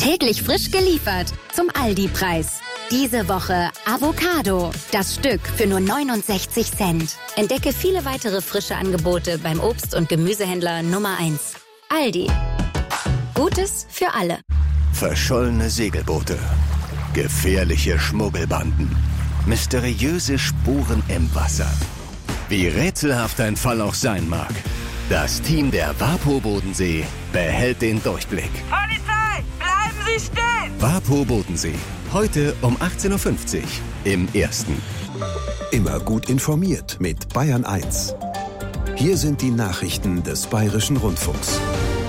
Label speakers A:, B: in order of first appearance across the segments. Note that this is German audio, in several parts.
A: Täglich frisch geliefert zum Aldi-Preis. Diese Woche Avocado. Das Stück für nur 69 Cent. Entdecke viele weitere frische Angebote beim Obst- und Gemüsehändler Nummer 1. Aldi. Gutes für alle.
B: Verschollene Segelboote. Gefährliche Schmuggelbanden. Mysteriöse Spuren im Wasser. Wie rätselhaft ein Fall auch sein mag. Das Team der WaPo Bodensee behält den Durchblick.
C: Polizei, bleiben Sie stehen!
B: WaPo Bodensee. Heute um 18.50 Uhr im Ersten.
D: Immer gut informiert mit Bayern 1. Hier sind die Nachrichten des Bayerischen Rundfunks.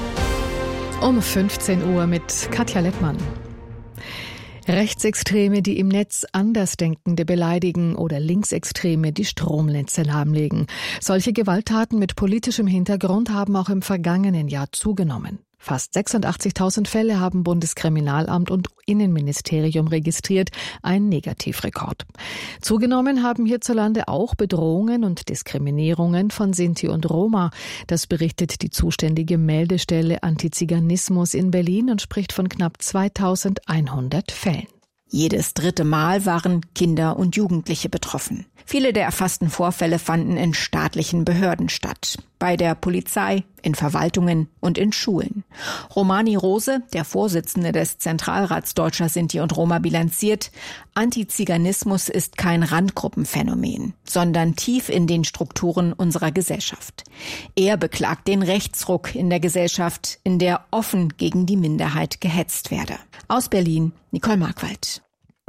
E: Um 15 Uhr mit Katja Lettmann. Rechtsextreme, die im Netz Andersdenkende beleidigen oder Linksextreme, die Stromnetze lahmlegen. Solche Gewalttaten mit politischem Hintergrund haben auch im vergangenen Jahr zugenommen. Fast 86.000 Fälle haben Bundeskriminalamt und Innenministerium registriert, ein Negativrekord. Zugenommen haben hierzulande auch Bedrohungen und Diskriminierungen von Sinti und Roma. Das berichtet die zuständige Meldestelle Antiziganismus in Berlin und spricht von knapp 2.100 Fällen.
F: Jedes dritte Mal waren Kinder und Jugendliche betroffen. Viele der erfassten Vorfälle fanden in staatlichen Behörden statt. Bei der Polizei, in Verwaltungen und in Schulen. Romani Rose, der Vorsitzende des Zentralrats Deutscher Sinti und Roma, bilanziert: Antiziganismus ist kein Randgruppenphänomen, sondern tief in den Strukturen unserer Gesellschaft. Er beklagt den Rechtsruck in der Gesellschaft, in der offen gegen die Minderheit gehetzt werde. Aus Berlin, Nicole Markwald.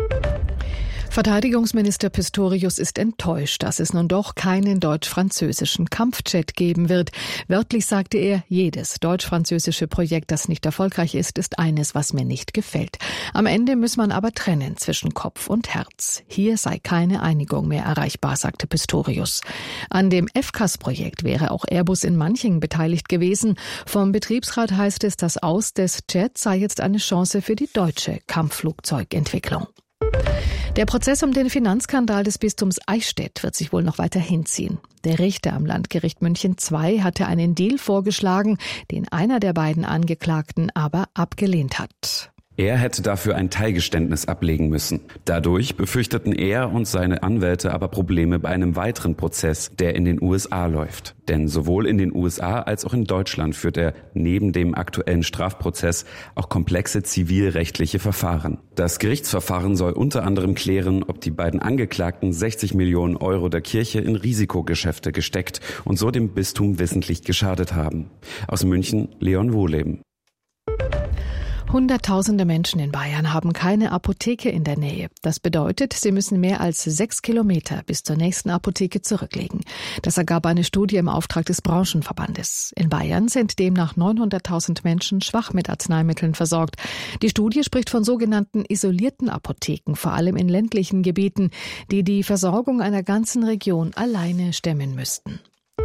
E: Verteidigungsminister Pistorius ist enttäuscht, dass es nun doch keinen deutsch-französischen Kampfjet geben wird. Wörtlich sagte er, jedes deutsch-französische Projekt, das nicht erfolgreich ist, ist eines, was mir nicht gefällt. Am Ende muss man aber trennen zwischen Kopf und Herz. Hier sei keine Einigung mehr erreichbar, sagte Pistorius. An dem FCAS-Projekt wäre auch Airbus in Manching beteiligt gewesen. Vom Betriebsrat heißt es, das Aus des Jets sei jetzt eine Chance für die deutsche Kampfflugzeugentwicklung. Der Prozess um den Finanzskandal des Bistums Eichstätt wird sich wohl noch weiter hinziehen. Der Richter am Landgericht München II hatte einen Deal vorgeschlagen, den einer der beiden Angeklagten aber abgelehnt hat.
G: Er hätte dafür ein Teilgeständnis ablegen müssen. Dadurch befürchteten er und seine Anwälte aber Probleme bei einem weiteren Prozess, der in den USA läuft. Denn sowohl in den USA als auch in Deutschland führt er neben dem aktuellen Strafprozess auch komplexe zivilrechtliche Verfahren. Das Gerichtsverfahren soll unter anderem klären, ob die beiden Angeklagten 60 Millionen Euro der Kirche in Risikogeschäfte gesteckt und so dem Bistum wissentlich geschadet haben. Aus München, Leon Wohleben.
E: Hunderttausende Menschen in Bayern haben keine Apotheke in der Nähe. Das bedeutet, sie müssen mehr als 6 Kilometer bis zur nächsten Apotheke zurücklegen. Das ergab eine Studie im Auftrag des Branchenverbandes. In Bayern sind demnach 900.000 Menschen schwach mit Arzneimitteln versorgt. Die Studie spricht von sogenannten isolierten Apotheken, vor allem in ländlichen Gebieten, die die Versorgung einer ganzen Region alleine stemmen müssten.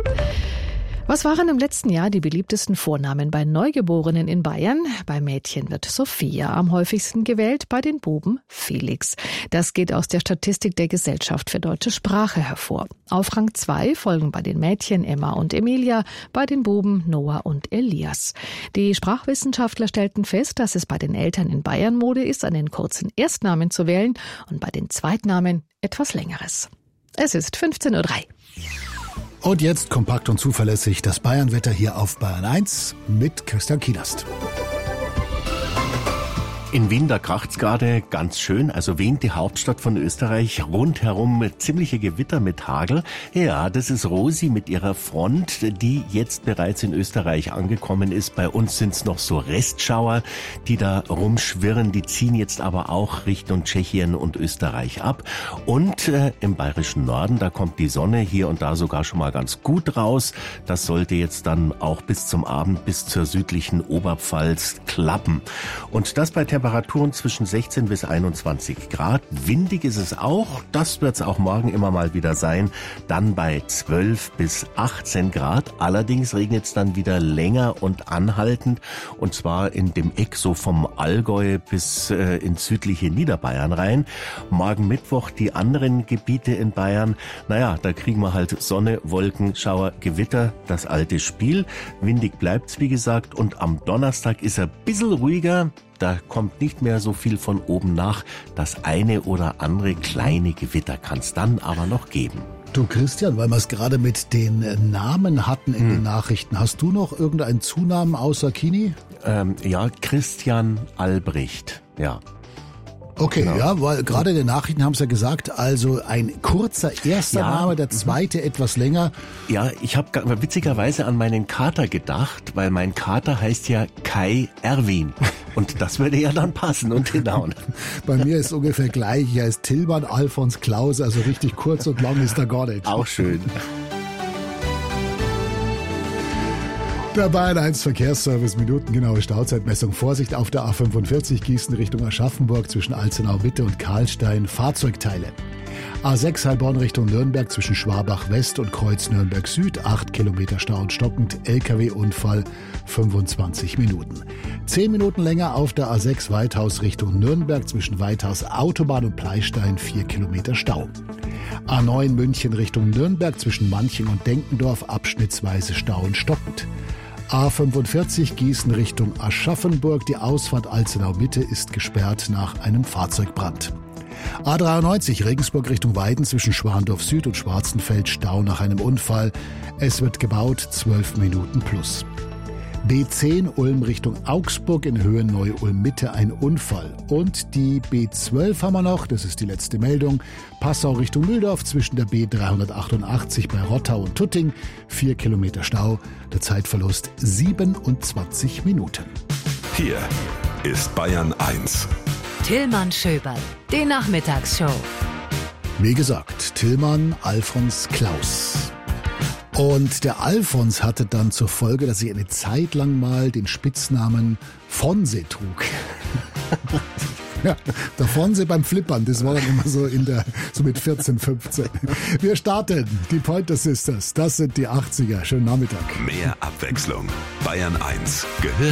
E: Was waren im letzten Jahr die beliebtesten Vornamen bei Neugeborenen in Bayern? Bei Mädchen wird Sophia am häufigsten gewählt, bei den Buben Felix. Das geht aus der Statistik der Gesellschaft für deutsche Sprache hervor. Auf Rang 2 folgen bei den Mädchen Emma und Emilia, bei den Buben Noah und Elias. Die Sprachwissenschaftler stellten fest, dass es bei den Eltern in Bayern Mode ist, einen kurzen Erstnamen zu wählen und bei den Zweitnamen etwas Längeres. Es ist 15.03 Uhr.
H: Und jetzt kompakt und zuverlässig das Bayernwetter hier auf Bayern 1 mit Christian Kienast.
I: In Wien, da kracht's gerade ganz schön. Also Wien, die Hauptstadt von Österreich, rundherum ziemliche Gewitter mit Hagel. Ja, das ist Rosi mit ihrer Front, die jetzt bereits in Österreich angekommen ist. Bei uns sind's noch so Restschauer, die da rumschwirren. Die ziehen jetzt aber auch Richtung Tschechien und Österreich ab. Und im bayerischen Norden, da kommt die Sonne hier und da sogar schon mal ganz gut raus. Das sollte jetzt dann auch bis zum Abend, bis zur südlichen Oberpfalz klappen. Und das bei Temperaturen zwischen 16 bis 21 Grad. Windig ist es auch. Das wird es auch morgen immer mal wieder sein. Dann bei 12 bis 18 Grad. Allerdings regnet es dann wieder länger und anhaltend. Und zwar in dem Eck so vom Allgäu bis ins südliche Niederbayern rein. Morgen Mittwoch die anderen Gebiete in Bayern. Naja, da kriegen wir halt Sonne, Wolken, Schauer, Gewitter. Das alte Spiel. Windig bleibt's, wie gesagt. Und am Donnerstag ist er ein bisschen ruhiger. Da kommt nicht mehr so viel von oben nach. Das eine oder andere kleine Gewitter kann es dann aber noch geben.
H: Du Christian, weil wir es gerade mit den Namen hatten in den Nachrichten, hast du noch irgendeinen Zunamen außer Kini?
I: Ja, Christian Albrecht, ja.
H: Okay,
I: Genau.
H: ja, weil gerade in den Nachrichten haben sie ja gesagt, also ein kurzer erster Name, der zweite etwas länger.
I: Ja, ich habe witzigerweise an meinen Kater gedacht, weil mein Kater heißt ja Kai Erwin. Und das würde ja dann passen und hinhauen.
H: Bei mir ist ungefähr gleich. Ich heiße Tillmann Alfons Klaus, also richtig kurz und lang ist da gar nicht.
I: Auch schön.
H: Der Bayern 1 Verkehrsservice, minutengenaue Stauzeitmessung. Vorsicht auf der A45 Gießen Richtung Aschaffenburg zwischen Alzenau Mitte und Karlstein. Fahrzeugteile. A6 Heilbronn Richtung Nürnberg zwischen Schwabach West und Kreuz Nürnberg Süd. 8 Kilometer Stau und stockend. LKW-Unfall 25 Minuten. 10 Minuten länger auf der A6 Weithaus Richtung Nürnberg zwischen Weithaus Autobahn und Pleistein. 4 Kilometer Stau. A9 München Richtung Nürnberg zwischen Manching und Denkendorf. Abschnittsweise Stau und stockend. A45 Gießen Richtung Aschaffenburg. Die Ausfahrt Alzenau Mitte ist gesperrt nach einem Fahrzeugbrand. A93 Regensburg Richtung Weiden zwischen Schwandorf Süd und Schwarzenfeld. Stau nach einem Unfall. Es wird gebaut, 12 Minuten plus. B10 Ulm Richtung Augsburg in Höhe Neu-Ulm Mitte ein Unfall. Und die B12 haben wir noch, das ist die letzte Meldung. Passau Richtung Mühldorf zwischen der B388 bei Rottau und Tutting. 4 Kilometer Stau, der Zeitverlust 27 Minuten.
J: Hier ist Bayern 1.
A: Tillmann Schöberl, die Nachmittagsshow.
H: Wie gesagt, Tillmann Alfons Klaus. Und der Alfons hatte dann zur Folge, dass er eine Zeit lang mal den Spitznamen Fonse trug. Ja, der Fonse beim Flippern, das war dann immer so so mit 14, 15. Wir starten, die Pointer Sisters, das sind die 80er. Schönen Nachmittag.
J: Mehr Abwechslung. Bayern 1 gehört